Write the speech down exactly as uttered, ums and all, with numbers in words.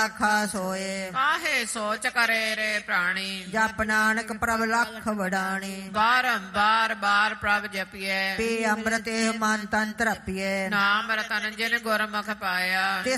ਰਾਖਾ ਸੋਏ। ਕਾਹੇ ਸੋਚ ਕਰੇ ਰੇ ਪ੍ਰਾਣੀ, ਜਪ ਨਾਨਕ ਪ੍ਰਭ ਲਖ ਵਡਾਣੀ। ਬਾਰੰਬਾਰ ਬਾਰ ਪ੍ਰਭ ਜਪੀਐ, ਪੀ ਅੰਮ੍ਰਿਤ ਮਨ ਤਨ ਤਰਪੀਐ। ਨਾਮ ਰਤਨ ਜਿਨ ਗੁਰਮੁਖ ਪਾਇਆ,